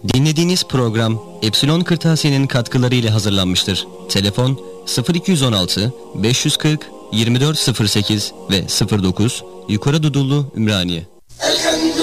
Dinlediğiniz program Epsilon Kırtasiye'nin katkılarıyla hazırlanmıştır. Telefon 0216 540 2408 ve 09 Yukarı Dudullu, Ümraniye.